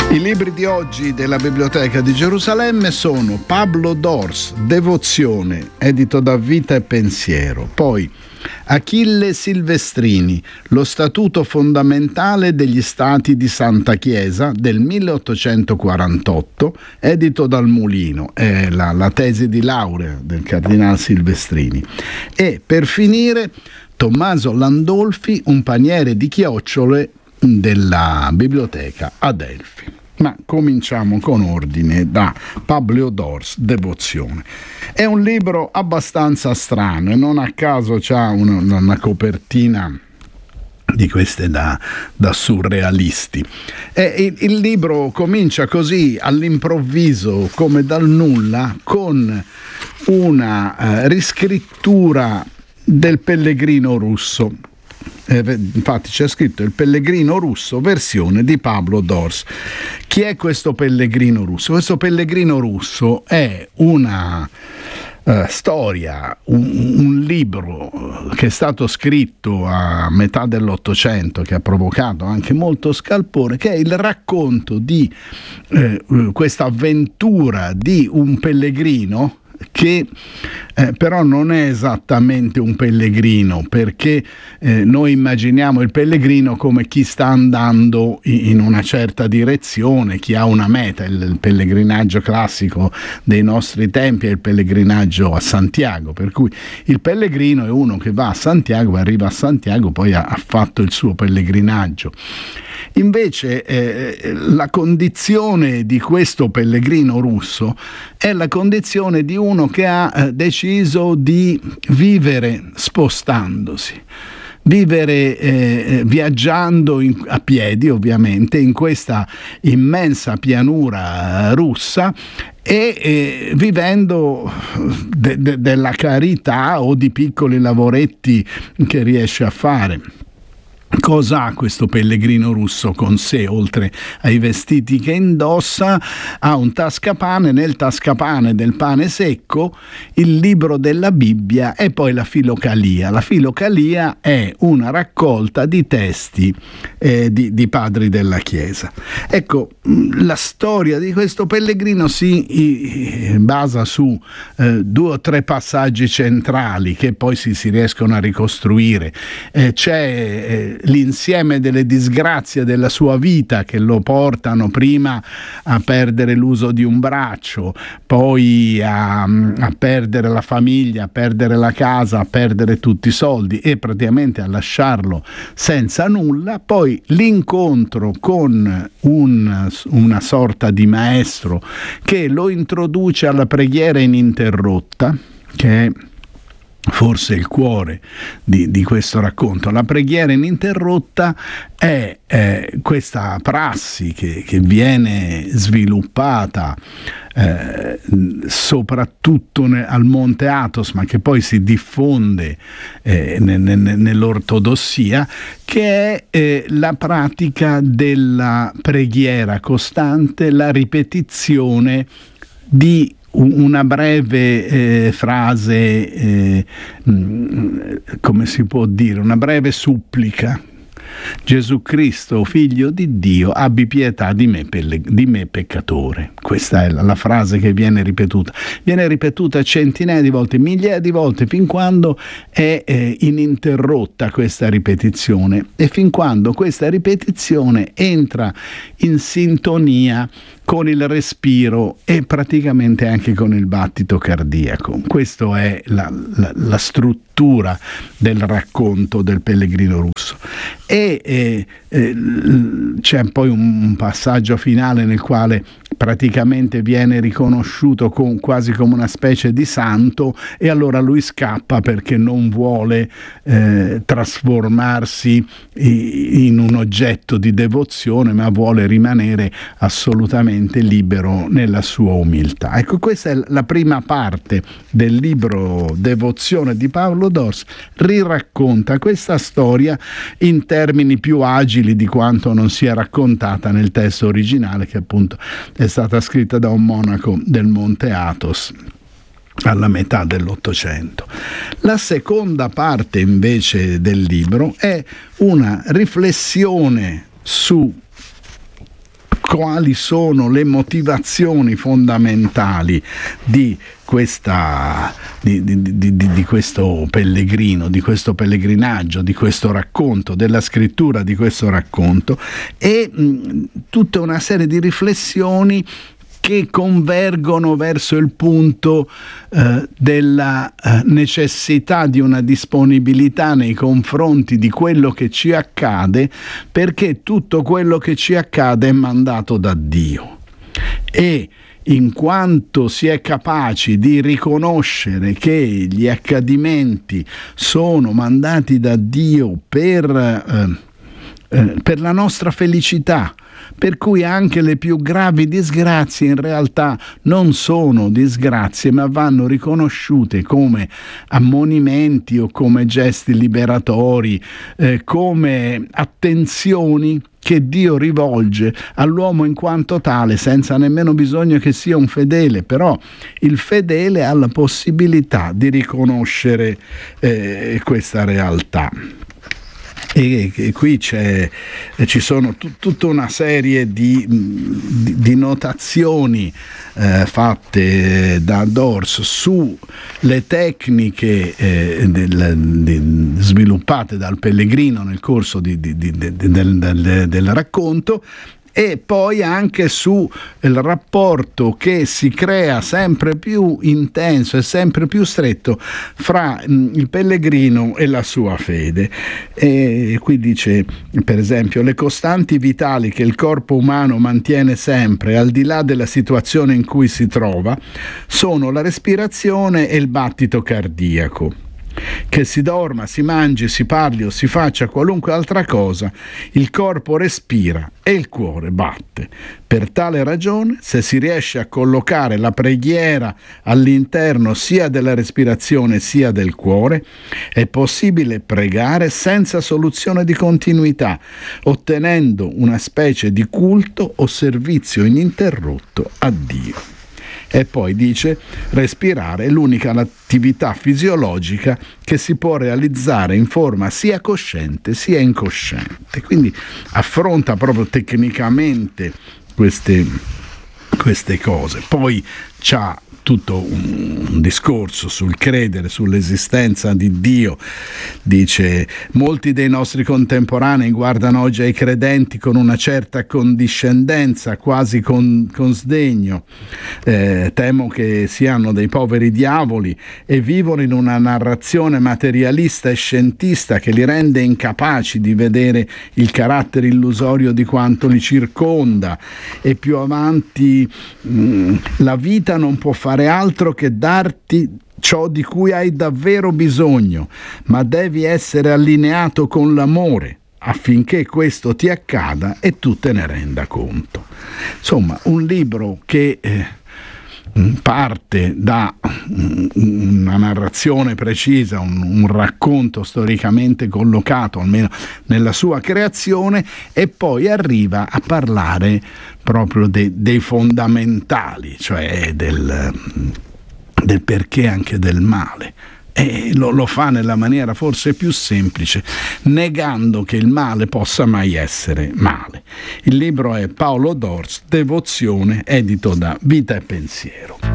I libri di oggi della Biblioteca di Gerusalemme sono Pablo Dors, Devozione, edito da Vita e Pensiero. Poi Achille Silvestrini, Lo Statuto fondamentale degli Stati di Santa Chiesa del 1848, edito dal Mulino, è la tesi di laurea del Cardinale Silvestrini. E per finire Tommaso Landolfi, Un paniere di chiocciole della Biblioteca Adelphi. Ma cominciamo con ordine da Pablo Dors, Devozione. È un libro abbastanza strano e non a caso c'ha una copertina di queste da surrealisti. Il libro comincia così all'improvviso, come dal nulla, con una riscrittura del Pellegrino Russo. Infatti c'è scritto Il Pellegrino Russo, versione di Pablo Dors. Chi è questo Pellegrino Russo? Questo Pellegrino Russo è una storia, un libro che è stato scritto a metà dell'Ottocento, che ha provocato anche molto scalpore, che è il racconto di questa avventura di un pellegrino che però non è esattamente un pellegrino, perché noi immaginiamo il pellegrino come chi sta andando in una certa direzione, chi ha una meta. Il pellegrinaggio classico dei nostri tempi è il pellegrinaggio a Santiago, per cui il pellegrino è uno che va a Santiago, arriva a Santiago, poi ha fatto il suo pellegrinaggio. Invece la condizione di questo pellegrino russo è la condizione di uno che ha deciso di vivere spostandosi, vivere viaggiando a piedi, ovviamente, in questa immensa pianura russa e vivendo della carità o di piccoli lavoretti che riesce a fare. Cosa ha questo pellegrino russo con sé, oltre ai vestiti che indossa? Ha un tascapane, nel tascapane del pane secco, il libro della Bibbia e poi la Filocalia. La Filocalia è una raccolta di testi di padri della Chiesa. Ecco, la storia di questo pellegrino si basa su 2 o 3 passaggi centrali che poi si riescono a ricostruire. C'è l'insieme delle disgrazie della sua vita che lo portano prima a perdere l'uso di un braccio, poi a perdere la famiglia, a perdere la casa, a perdere tutti i soldi e praticamente a lasciarlo senza nulla. Poi l'incontro con una sorta di maestro che lo introduce alla preghiera ininterrotta, che è forse il cuore di questo racconto. La preghiera ininterrotta è questa prassi che viene sviluppata soprattutto al Monte Athos, ma che poi si diffonde nell'ortodossia, che è la pratica della preghiera costante, la ripetizione di una breve frase, come si può dire, una breve supplica. Gesù Cristo, figlio di Dio, abbi pietà di me peccatore. Questa è la frase che viene ripetuta centinaia di volte, migliaia di volte, fin quando è ininterrotta questa ripetizione e fin quando questa ripetizione entra in sintonia con il respiro e praticamente anche con il battito cardiaco. Questa è la struttura del racconto del pellegrino russo. E c'è poi un passaggio finale nel quale praticamente viene riconosciuto quasi come una specie di santo, e allora lui scappa perché non vuole trasformarsi in un oggetto di devozione, ma vuole rimanere assolutamente libero nella sua umiltà. Ecco, questa è la prima parte del libro Devozione di Pablo Dors. Riracconta questa storia in termini più agili di quanto non sia raccontata nel testo originale, che appunto è stata scritta da un monaco del Monte Athos alla metà dell'Ottocento. La seconda parte invece del libro è una riflessione su quali sono le motivazioni fondamentali di questo pellegrino, di questo pellegrinaggio, di questo racconto, della scrittura di questo racconto, e tutta una serie di riflessioni che convergono verso il punto della necessità di una disponibilità nei confronti di quello che ci accade, perché tutto quello che ci accade è mandato da Dio, e in quanto si è capaci di riconoscere che gli accadimenti sono mandati da Dio per la nostra felicità, per cui anche le più gravi disgrazie in realtà non sono disgrazie, ma vanno riconosciute come ammonimenti o come gesti liberatori, come attenzioni che Dio rivolge all'uomo in quanto tale, senza nemmeno bisogno che sia un fedele. Però il fedele ha la possibilità di riconoscere questa realtà. E qui ci sono tutta una serie di notazioni fatte da Dors sulle tecniche sviluppate dal pellegrino nel corso del racconto, e poi anche sul rapporto che si crea sempre più intenso e sempre più stretto fra il pellegrino e la sua fede. E qui dice, per esempio, le costanti vitali che il corpo umano mantiene sempre, al di là della situazione in cui si trova, sono la respirazione e il battito cardiaco. Che si dorma, si mangi, si parli o si faccia qualunque altra cosa, il corpo respira e il cuore batte. Per tale ragione, se si riesce a collocare la preghiera all'interno sia della respirazione sia del cuore, è possibile pregare senza soluzione di continuità, ottenendo una specie di culto o servizio ininterrotto a Dio. E poi dice, respirare è l'unica attività fisiologica che si può realizzare in forma sia cosciente sia incosciente. Quindi affronta proprio tecnicamente queste cose. Poi c'ha tutto un discorso sul credere, sull'esistenza di Dio. Dice, molti dei nostri contemporanei guardano oggi ai credenti con una certa condiscendenza, quasi con sdegno. Temo che siano dei poveri diavoli e vivono in una narrazione materialista e scientista che li rende incapaci di vedere il carattere illusorio di quanto li circonda. E più avanti, la vita non può fare altro che darti ciò di cui hai davvero bisogno, ma devi essere allineato con l'amore affinché questo ti accada e tu te ne renda conto. Insomma, un libro che parte da una narrazione precisa, un racconto storicamente collocato, almeno nella sua creazione, e poi arriva a parlare proprio dei fondamentali, cioè del perché anche del male. E lo fa nella maniera forse più semplice, negando che il male possa mai essere male. Il libro è Paolo Dors, Devozione, edito da Vita e Pensiero.